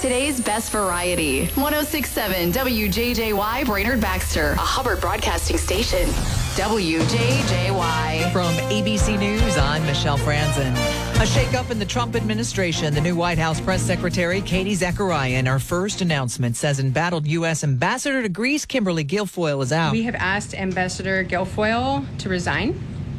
Today's best variety. 106.7 WJJY Brainerd Baxter, a Hubbard Broadcasting Station. WJJY. From ABC News, I'm Michelle Franzen. A shakeup in the Trump administration. The new White House press secretary, Katie Zachariah, in her first announcement says embattled U.S. Ambassador to Greece, Kimberly Guilfoyle, is out. We have asked Ambassador Guilfoyle to resign.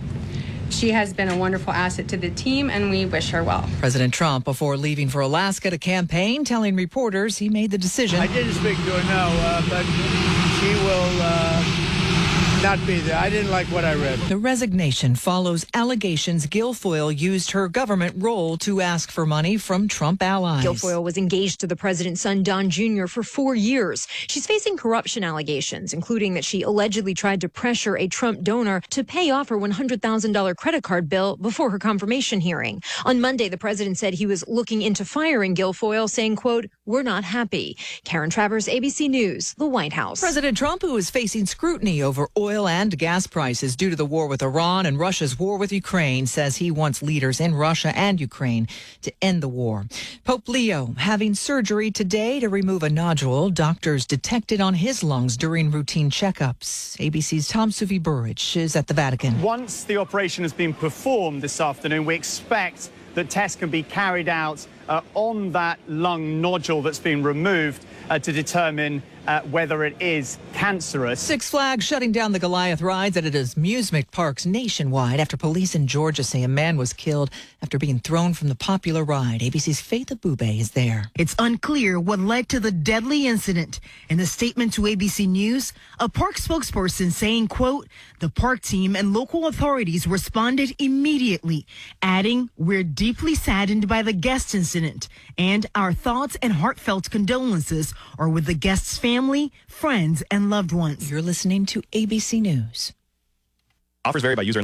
She has been a wonderful asset to the team, and we wish her well. President Trump, before leaving for Alaska to campaign, telling reporters he made the decision. I didn't speak to her, no, but she will not be there. I didn't like what I read. The resignation follows allegations Guilfoyle used her government role to ask for money from Trump allies. Guilfoyle was engaged to the president's son, Don Jr., for 4 years. She's facing corruption allegations, including that she allegedly tried to pressure a Trump donor to pay off her $100,000 credit card bill before her confirmation hearing. On Monday, the president said he was looking into firing Guilfoyle, saying, quote, "We're not happy." Karen Travers, ABC News, the White House. President Trump, who is facing scrutiny over oil and gas prices due to the war with Iran and Russia's war with Ukraine, says he wants leaders in Russia and Ukraine to end the war. Pope Leo having surgery today to remove a nodule doctors detected on his lungs during routine checkups. ABC's Tom Suvi Burridge is at the Vatican. Once the operation has been performed this afternoon, we expect that tests can be carried out on that lung nodule that's been removed to determine whether it is cancerous. Six Flags shutting down the Goliath rides at its amusement parks nationwide after police in Georgia say a man was killed after being thrown from the popular ride. ABC's Faith Abube is there. It's unclear what led to the deadly incident. In a statement to ABC News, a park spokesperson saying, quote, "The park team and local authorities responded immediately," adding, "We're deeply saddened by the guest incident, and our thoughts and heartfelt condolences are with the guest's family, friends, and loved ones." You're listening to ABC News. Offers vary by user.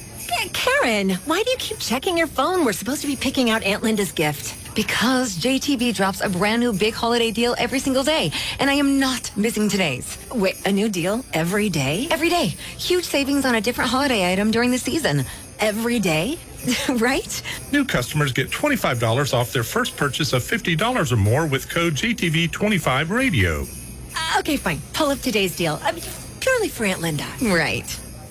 Karen, why do you keep checking your phone? We're supposed to be picking out Aunt Linda's gift. Because JTV drops a brand new big holiday deal every single day, and I am not missing today's. Wait, a new deal every day? Every day. Huge savings on a different holiday item during the season. Every day? Right? New customers get $25 off their first purchase of $50 or more with code JTV25 Radio. Okay, fine. Pull up today's deal. Purely for Aunt Linda. Right.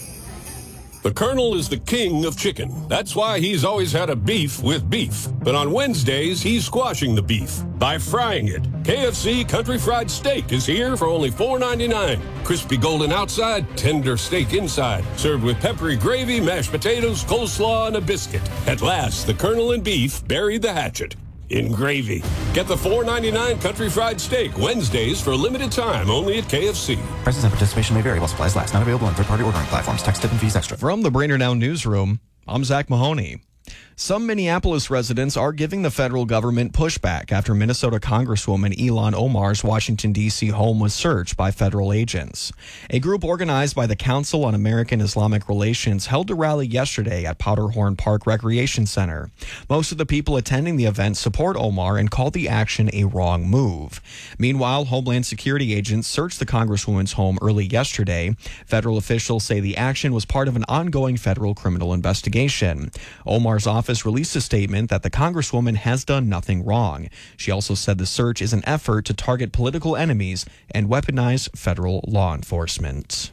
The Colonel is the king of chicken. That's why he's always had a beef with beef. But on Wednesdays, he's squashing the beef by frying it. KFC Country Fried Steak is here for only $4.99. Crispy golden outside, tender steak inside. Served with peppery gravy, mashed potatoes, coleslaw, and a biscuit. At last, the Colonel and beef buried the hatchet in gravy. Get the $4.99 Country Fried Steak Wednesdays for a limited time only at KFC. Prices and participation may vary while supplies last. Not available on third-party ordering platforms. Tax, tip, and fees extra. From the Brainerd Now Newsroom, I'm Zach Mahoney. Some Minneapolis residents are giving the federal government pushback after Minnesota Congresswoman Ilhan Omar's Washington, D.C. home was searched by federal agents. A group organized by the Council on American Islamic Relations held a rally yesterday at Powderhorn Park Recreation Center. Most of the people attending the event support Omar and called the action a wrong move. Meanwhile, Homeland Security agents searched the Congresswoman's home early yesterday. Federal officials say the action was part of an ongoing federal criminal investigation. Omar's office released a statement that the Congresswoman has done nothing wrong. She also said the search is an effort to target political enemies and weaponize federal law enforcement.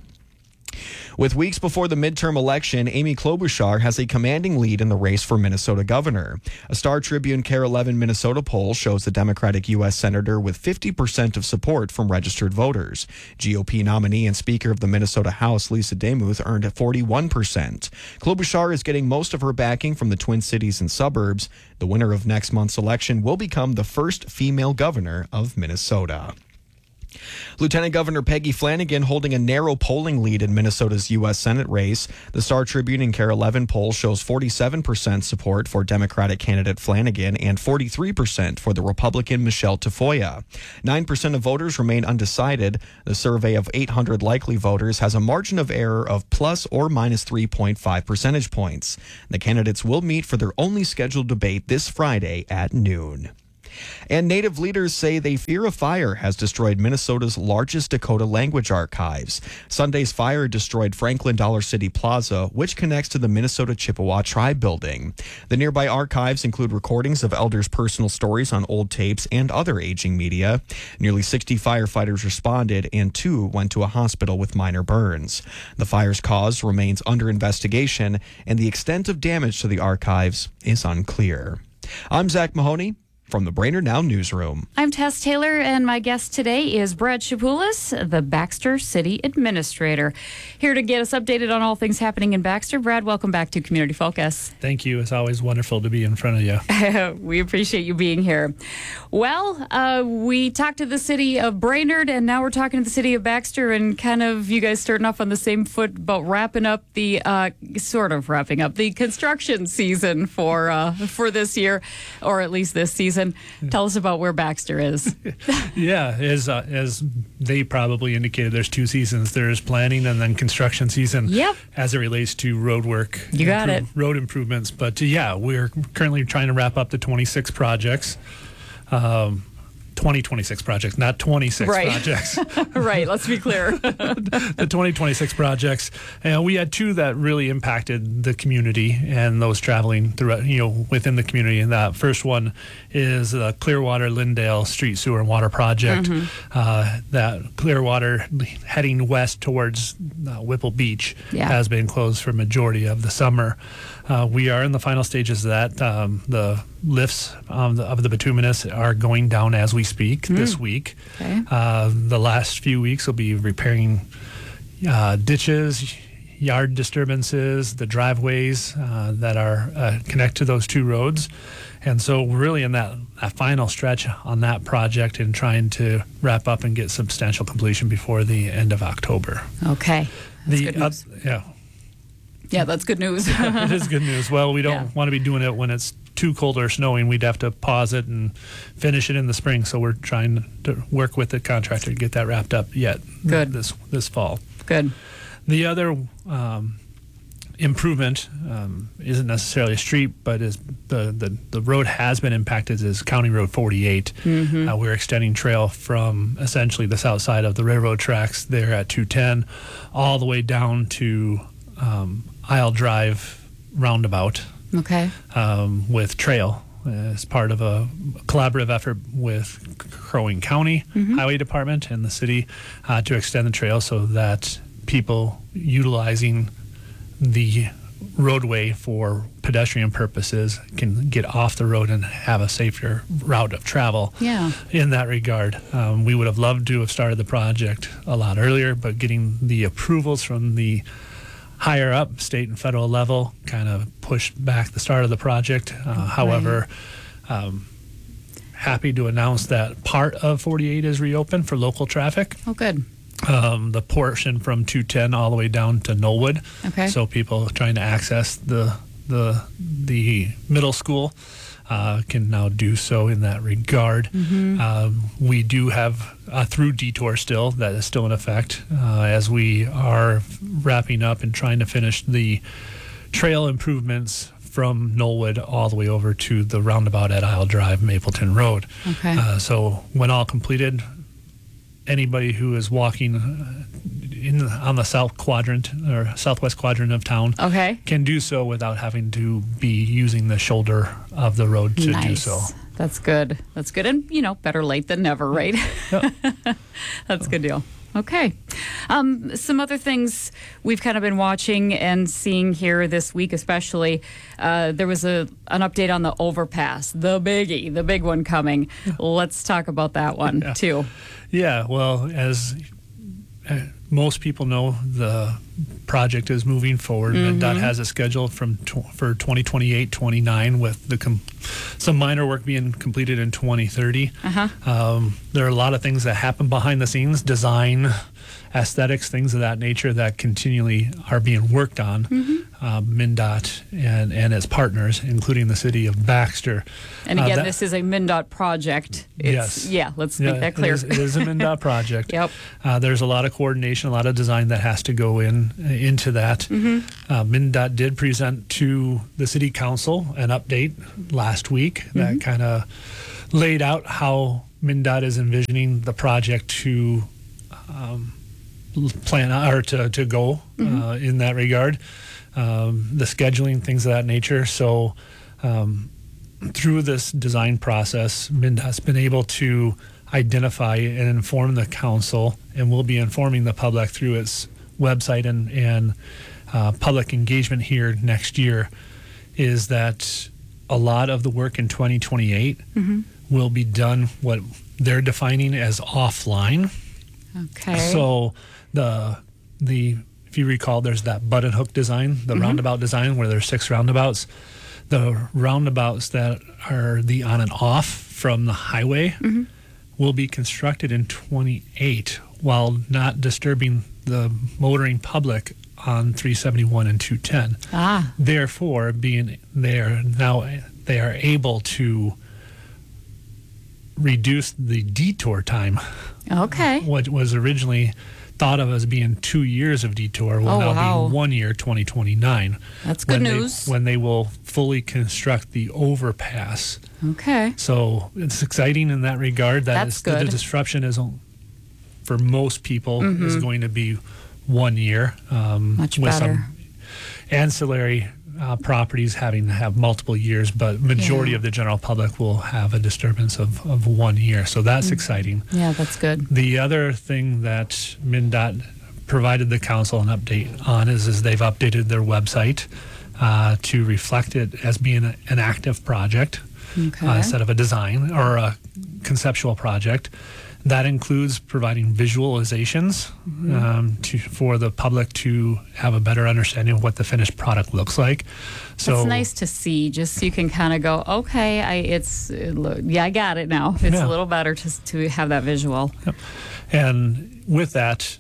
With weeks before the midterm election, Amy Klobuchar has a commanding lead in the race for Minnesota governor. A Star Tribune KARE 11 Minnesota poll shows the Democratic U.S. Senator with 50% of support from registered voters. GOP nominee and Speaker of the Minnesota House, Lisa Demuth, earned 41%. Klobuchar is getting most of her backing from the Twin Cities and suburbs. The winner of next month's election will become the first female governor of Minnesota. Lieutenant Governor Peggy Flanagan holding a narrow polling lead in Minnesota's U.S. Senate race. The Star Tribune and KARE 11 poll shows 47% support for Democratic candidate Flanagan and 43% for the Republican Michelle Tafoya. 9% of voters remain undecided. The survey of 800 likely voters has a margin of error of plus or minus 3.5 percentage points. The candidates will meet for their only scheduled debate this Friday at noon. And Native leaders say they fear a fire has destroyed Minnesota's largest Dakota language archives. Sunday's fire destroyed Franklin Dollar City Plaza, which connects to the Minnesota Chippewa Tribe Building. The nearby archives include recordings of elders' personal stories on old tapes and other aging media. Nearly 60 firefighters responded, and 2 went to a hospital with minor burns. The fire's cause remains under investigation, and the extent of damage to the archives is unclear. I'm Zach Mahoney from the Brainerd Now Newsroom. I'm Tess Taylor, and my guest today is Brad Shapoulis, the Baxter City Administrator. Here to get us updated on all things happening in Baxter. Brad, welcome back to Community Focus. Thank you. It's always wonderful to be in front of you. We appreciate you being here. Well, we talked to the city of Brainerd, and now we're talking to the city of Baxter, and kind of you guys starting off on the same foot about wrapping up the construction season for this year, or at least this season. Tell us about where Baxter is. Yeah, as they probably indicated, there's 2 seasons. There's planning and then construction season. Yep. As it relates to road work. You got it. Road improvements. But we're currently trying to wrap up the 26 projects. 2026 projects, not 26 projects. Right, let's be clear. The 2026 projects. And we had 2 that really impacted the community and those traveling throughout, within the community. And that first one is the Clearwater-Lindale Street Sewer and Water Project. That Clearwater heading west towards Whipple Beach has been closed for a majority of the summer. We are in the final stages of that. The lifts of the bituminous are going down as we speak this week. Okay. The last few weeks will be repairing ditches, yard disturbances, the driveways that are connect to those 2 roads. And so we're really in that final stretch on that project and trying to wrap up and get substantial completion before the end of October. Okay. That's good news. Yeah, that's good news. It is good news. Well, we don't want to be doing it when it's too cold or snowing. We'd have to pause it and finish it in the spring. So we're trying to work with the contractor to get that wrapped up this fall. Good. The other improvement isn't necessarily a street, but is the road has been impacted is County Road 48. We're extending trail from essentially the south side of the railroad tracks there at 210 all the way down to Isle Drive roundabout. Okay. With trail as part of a collaborative effort with Crow Wing County Highway Department and the city to extend the trail so that people utilizing the roadway for pedestrian purposes can get off the road and have a safer route of travel. Yeah. In that regard, we would have loved to have started the project a lot earlier, but getting the approvals from the higher up state and federal level kind of pushed back the start of the project. However, happy to announce that part of 48 is reopened for local traffic. Oh, good. The portion from 210 all the way down to Knollwood. Okay. So people trying to access the middle school can now do so in that regard. We do have a through detour still that is still in effect as we are wrapping up and trying to finish the trail improvements from Knollwood all the way over to the roundabout at Isle Drive, Mapleton Road. Okay. So when all completed, anybody who is walking on the south quadrant or southwest quadrant of town can do so without having to be using the shoulder of the road to do so. That's good. That's good. And, better late than never, right? That's a good deal. Okay. Some other things we've kind of been watching and seeing here this week, especially, there was an update on the overpass, the big one coming. Let's talk about that one, too. Yeah, well, as most people know, the project is moving forward. MnDOT has a schedule for 2028-29 with some minor work being completed in 2030. There are a lot of things that happen behind the scenes, design, aesthetics, things of that nature that continually are being worked on. MnDOT and its partners, including the city of Baxter. And again, this is a MnDOT project. Yes. Yeah, let's make that clear. It is a MnDOT project. Yep. There's a lot of coordination, a lot of design that has to go into that. MnDOT did present to the city council an update last week that kind of laid out how MnDOT is envisioning the project to plan or to go in that regard. The scheduling, things of that nature. So through this design process, MnDOT's been able to identify and inform the council, and will be informing the public through its website and public engagement here next year, is that a lot of the work in 2028 will be done what they're defining as offline. Okay. So the if you recall, there's that button hook design, the roundabout design, where there's 6 roundabouts. The roundabouts that are the on and off from the highway will be constructed in 28, while not disturbing the motoring public on 371 and 210. Therefore, being there now, they are able to reduce the detour time. Okay. What was originally thought of as being 2 years of detour will now be 1 year, 2029. That's good news. When they will fully construct the overpass. Okay. So it's exciting in that regard. That's good. The disruption is, for most people, is going to be 1 year. Much with better. some ancillary properties having to have multiple years, but majority of the general public will have a disturbance of 1 year. So that's exciting. Yeah, that's good. The other thing that MnDOT provided the council an update on is they've updated their website to reflect it as being an active project instead of a design or a conceptual project. That includes providing visualizations for the public to have a better understanding of what the finished product looks like. So it's nice to see, just so you can kind of go, okay, I got it now. It's a little better to have that visual. Yep. And with that,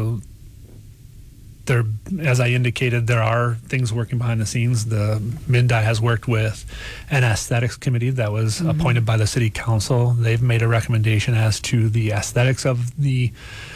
there, as I indicated, there are things working behind the scenes. The MnDOT has worked with an aesthetics committee that was appointed by the city council. They've made a recommendation as to the aesthetics of the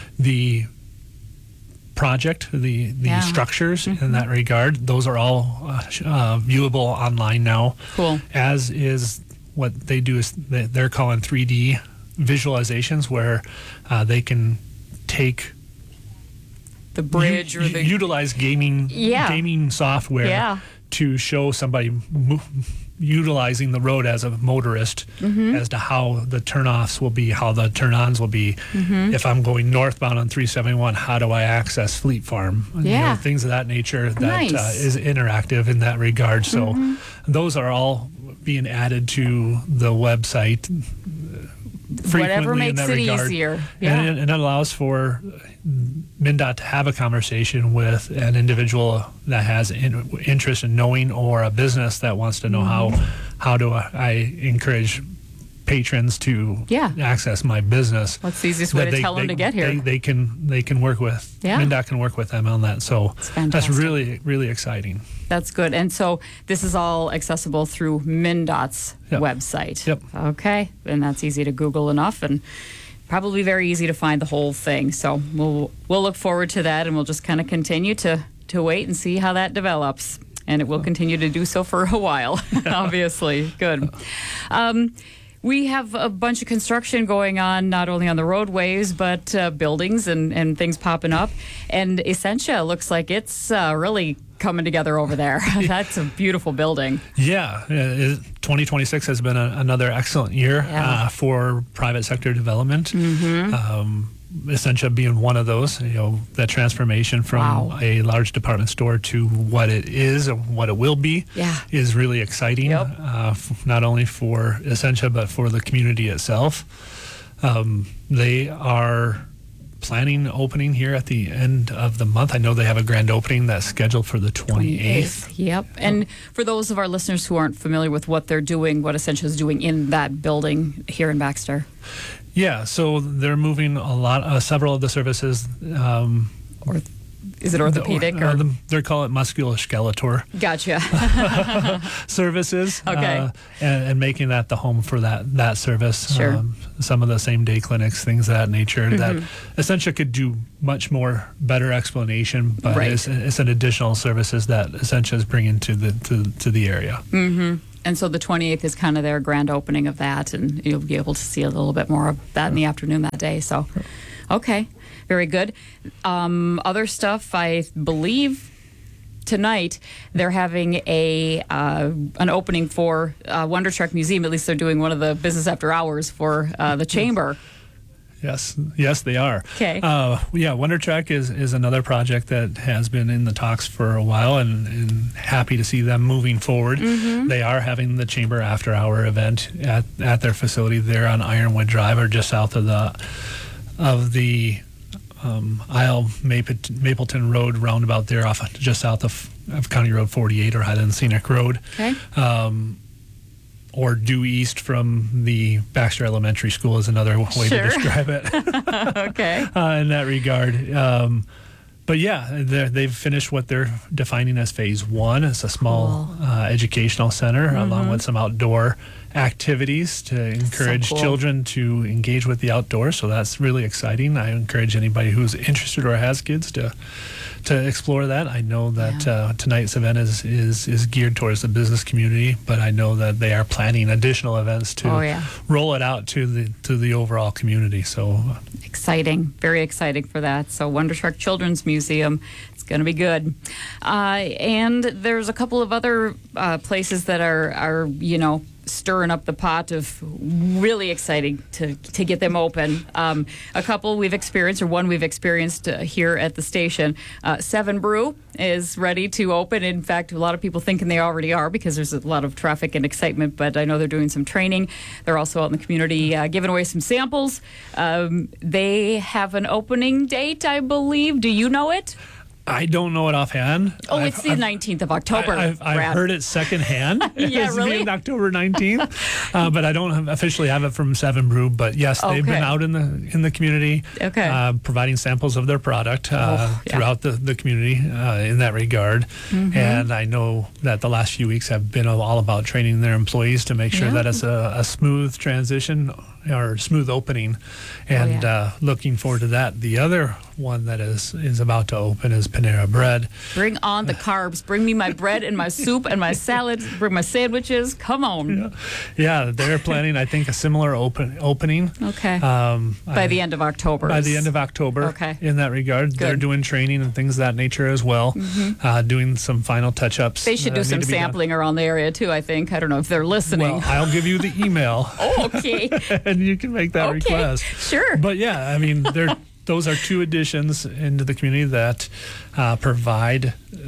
project, the structures in that regard. Those are all viewable online now. Cool. As is what they do is they're calling 3D visualizations, where they can take the bridge or utilize gaming software to show somebody utilizing the road as a motorist as to how the turnoffs will be, how the turn-ons will be. If I'm going northbound on 371, how do I access Fleet Farm? Things of that nature that is interactive in that regard. So those are all being added to the website whatever makes in that it regard. easier. And it allows for MnDOT to have a conversation with an individual that has interest in knowing, or a business that wants to know how do I encourage patrons to access my business. What's the easiest way to tell them to get here? They can work with MnDOT can work with them on that. So that's really, really exciting. That's good. And so this is all accessible through MnDOT's website. Yep. Okay. And that's easy to Google enough, and probably very easy to find the whole thing. So we'll look forward to that, and we'll just kind of continue to wait and see how that develops. And it will continue to do so for a while, obviously. Good. We have a bunch of construction going on, not only on the roadways, but buildings and things popping up. And Essentia looks like it's really coming together over there. That's a beautiful building. Yeah. 2026 has been another excellent year for private sector development. Essentia being one of those, that transformation from a large department store to what it is and what it will be is really exciting, not only for Essentia, but for the community itself. They are planning opening here at the end of the month. I know they have a grand opening that's scheduled for the 28th. Yep. And for those of our listeners who aren't familiar with what they're doing, what Essentia is doing in that building here in Baxter. Yeah, so they're moving several of the services. Or is it orthopedic? They're calling it musculoskeletal. Gotcha. Services. Okay. And making that the home for that service. Sure. Some of the same day clinics, things of that nature. That Essentia could do much more better explanation, but it's an additional services that Essentia is bringing to the area. And so the 28th is kind of their grand opening of that, and you'll be able to see a little bit more of that in the afternoon that day. So, okay, very good. Other stuff, I believe tonight they're having an opening for Wonder Truck Museum. At least they're doing one of the business after hours for the chamber. Yes, they are. Okay. Wonder Truck is another project that has been in the talks for a while, and happy to see them moving forward. Mm-hmm. They are having the Chamber After Hour event at their facility there on Ironwood Drive, or just south of the Isle Mapleton Road roundabout there, just south of County Road 48 or Highland Scenic Road. Okay. Or due east from the Baxter Elementary School is another way to describe it. Okay. In that regard. But yeah, they've finished what they're defining as phase one. It's a small educational center along with some outdoor activities to encourage children to engage with the outdoors. So that's really exciting. I encourage anybody who's interested or has kids to explore that. I know that tonight's event is geared towards the business community, but I know that they are planning additional events to roll it out to the overall community. So exciting, very exciting for that. So Wonder Truck Children's Museum, it's going to be good. And there's a couple of other places that are stirring up the pot of really exciting to get them open. A couple we've experienced, or one we've experienced here at the station. Seven Brew is ready to open. In fact, a lot of people thinking they already are because there's a lot of traffic and excitement, but I know they're doing some training. They're also out in the community giving away some samples. They have an opening date, I believe. Do you know it? I don't know it offhand. Oh, it's the 19th of October. I've heard it secondhand. Yeah, it's really? being October 19th, but I don't officially have it from Seven Brew. But yes, they've been out in the community, providing samples of their product throughout the community in that regard. Mm-hmm. And I know that the last few weeks have been all about training their employees to make sure that it's a smooth transition or smooth opening, and looking forward to that. The other one that is about to open is Panera Bread. Bring on the carbs. Bring me my bread and my soup and my salad. Bring my sandwiches. Come on. Yeah, they're planning, I think, a similar opening. Okay. By the end of October. By the end of October. Okay. In that regard, they're doing training and things of that nature as well. Mm-hmm. Doing some final touch-ups. They should do some sampling around the area too, I think. I don't know if they're listening. Well, I'll give you the email. Oh, okay. And you can make that request. Sure. But yeah, I mean, those are two additions into the community that provide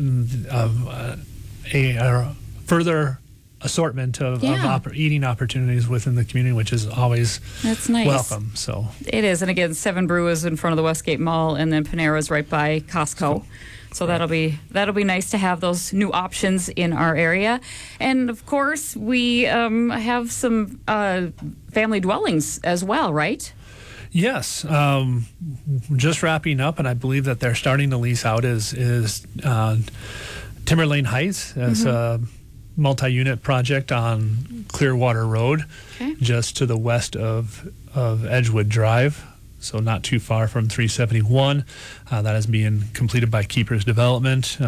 a further assortment of eating opportunities within the community, which is always welcome. So it is. And again, Seven Brew is in front of the Westgate Mall, and then Panera is right by Costco. So that'll be nice to have those new options in our area. And of course, we have some family dwellings as well, right? Yes, just wrapping up, and I believe that they're starting to lease out is Timberlane Heights as a multi-unit project on Clearwater Road, just to the west of Edgewood Drive. So not too far from 371. That is being completed by Keepers Development.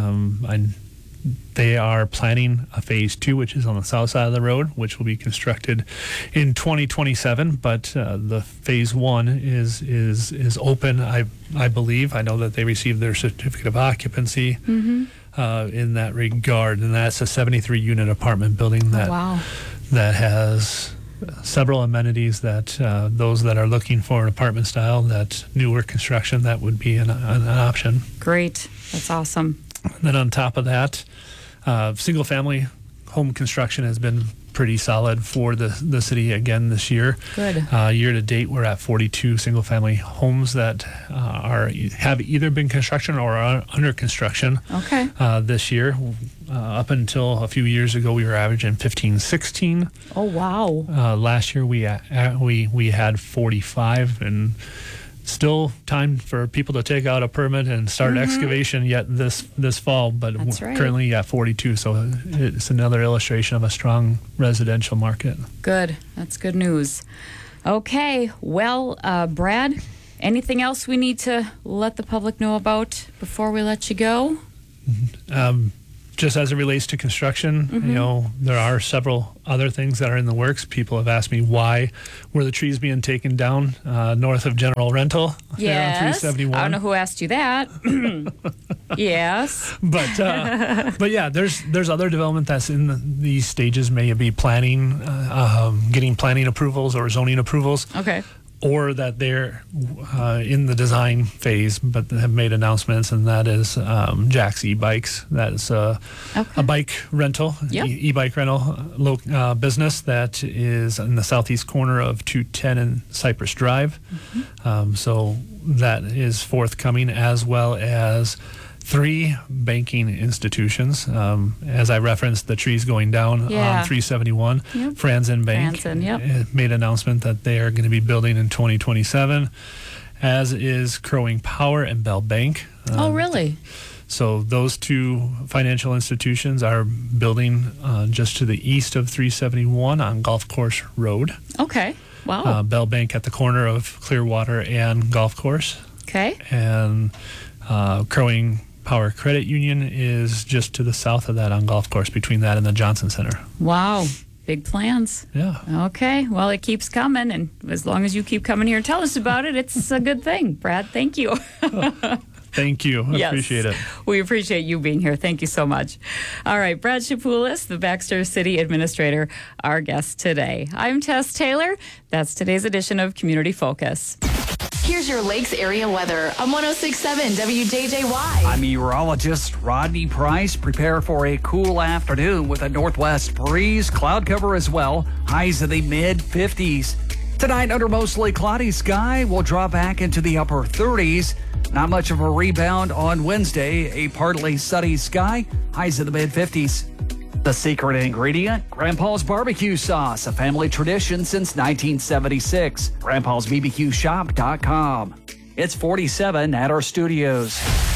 They are planning a phase 2, which is on the south side of the road, which will be constructed in 2027. But the phase 1 is open, I believe. I know that they received their certificate of occupancy in that regard, and that's a 73-unit apartment building that has several amenities that those that are looking for an apartment style, that newer construction, that would be an option. Great. That's awesome. And then on top of that, single-family home construction has been pretty solid for the city again this year. Good. Year to date, we're at 42 single-family homes that have either been construction or are under construction. Okay. This year, up until a few years ago, we were averaging 15, 16. Oh wow! Last year we had 45, and still time for people to take out a permit and start excavation yet this fall, but currently at 42. So it's another illustration of a strong residential market. Good. That's good news. Okay. Well, Brad, anything else we need to let the public know about before we let you go? just as it relates to construction, there are several other things that are in the works. People have asked me why were the trees being taken down north of General Rental there on 371. I don't know who asked you that. Yes. But yeah, there's other development that's in these stages, maybe planning, getting planning approvals or zoning approvals. Okay. Or that they're in the design phase, but have made announcements, and that is Jack's E-Bikes. That's a bike rental, e-bike rental business that is in the southeast corner of 210 and Cypress Drive. So that is forthcoming, as well as 3 banking institutions. As I referenced, the trees going down on 371. Franzen Bank made an announcement that they are going to be building in 2027, as is Crowing Power and Bell Bank. Oh, really? So those 2 financial institutions are building just to the east of 371 on Golf Course Road. Okay. Wow. Bell Bank at the corner of Clearwater and Golf Course. Okay. And Crowing Power Credit Union is just to the south of that on Golf Course, between that and the Johnson Center. Wow. Big plans. Yeah. Okay. Well, it keeps coming. And as long as you keep coming here and tell us about it, it's a good thing. Brad, thank you. Thank you. I appreciate it. We appreciate you being here. Thank you so much. All right. Brad Shapoulis, the Baxter City Administrator, our guest today. I'm Tess Taylor. That's today's edition of Community Focus. Here's your Lakes area weather on 106.7 WJJY. I'm meteorologist Rodney Price. Prepare for a cool afternoon with a northwest breeze, cloud cover as well. Highs in the mid-50s. Tonight, under mostly cloudy sky, we'll drop back into the upper 30s. Not much of a rebound on Wednesday. A partly sunny sky. Highs in the mid-50s. The secret ingredient, Grandpa's barbecue sauce, a family tradition since 1976. Grandpa'sBBQShop.com. It's 47 at our studios.